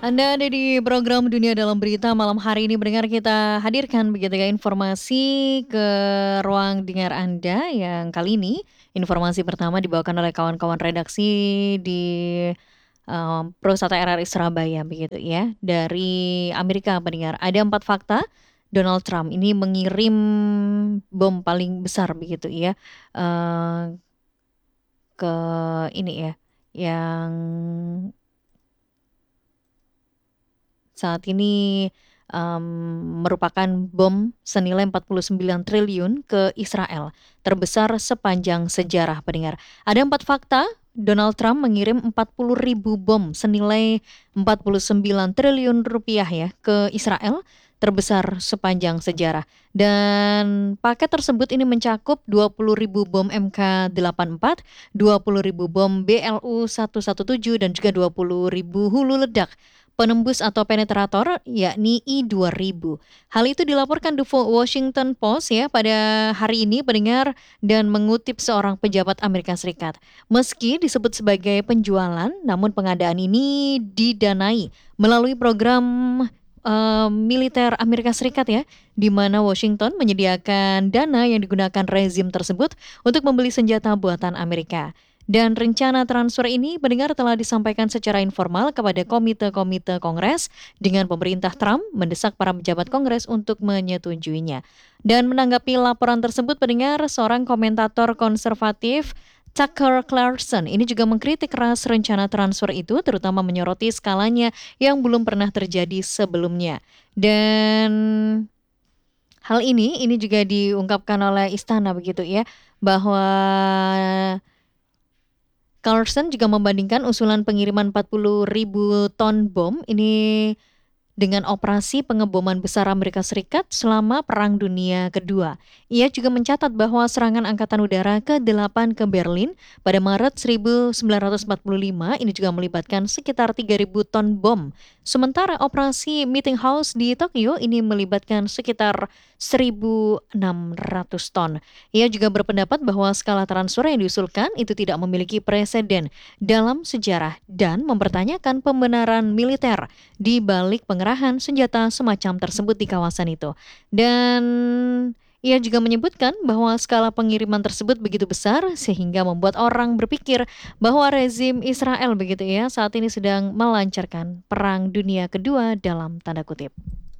Anda ada di program Dunia Dalam Berita malam hari ini mendengar kita hadirkan begitu ya informasi ke ruang dengar Anda yang kali ini informasi pertama dibawakan oleh kawan-kawan redaksi di Perusata RRI Surabaya begitu ya. Dari Amerika pendengar, ada 4 fakta Donald Trump ini mengirim bom paling besar begitu ya, eee, ke ini ya, yang saat ini, merupakan bom senilai 49 triliun ke Israel, terbesar sepanjang sejarah pendengar. Ada 4 fakta, Donald Trump mengirim 40.000 bom senilai 49 triliun rupiah ya ke Israel, terbesar sepanjang sejarah. Dan paket tersebut ini mencakup 20.000 bom MK84, 20.000 bom BLU-117 dan juga 20.000 hulu ledak penembus atau penetrator yakni I-2000. Hal itu dilaporkan The Washington Post ya pada hari ini pendengar dan mengutip seorang pejabat Amerika Serikat. Meski disebut sebagai penjualan, namun pengadaan ini didanai melalui program militer Amerika Serikat ya, di mana Washington menyediakan dana yang digunakan rezim tersebut untuk membeli senjata buatan Amerika. Dan rencana transfer ini pendengar telah disampaikan secara informal kepada komite-komite Kongres dengan pemerintah Trump mendesak para pejabat Kongres untuk menyetujuinya. Dan menanggapi laporan tersebut pendengar, seorang komentator konservatif Tucker Carlson ini juga mengkritik keras rencana transfer itu terutama menyoroti skalanya yang belum pernah terjadi sebelumnya. Dan hal ini juga diungkapkan oleh istana begitu ya, bahwa Carlson juga membandingkan usulan pengiriman 40.000 ton bom ini dengan operasi pengeboman besar Amerika Serikat selama Perang Dunia Kedua. Ia juga mencatat bahwa serangan Angkatan Udara ke-8 ke Berlin pada Maret 1945 ini juga melibatkan sekitar 3.000 ton bom. Sementara operasi Meeting House di Tokyo ini melibatkan sekitar 1.600 ton. Ia juga berpendapat bahwa skala transfer yang diusulkan itu tidak memiliki preseden dalam sejarah dan mempertanyakan pembenaran militer di balik pengerahan senjata semacam tersebut di kawasan itu. Dan ia juga menyebutkan bahwa skala pengiriman tersebut begitu besar sehingga membuat orang berpikir bahwa rezim Israel begitu ya saat ini sedang melancarkan perang dunia kedua dalam tanda kutip.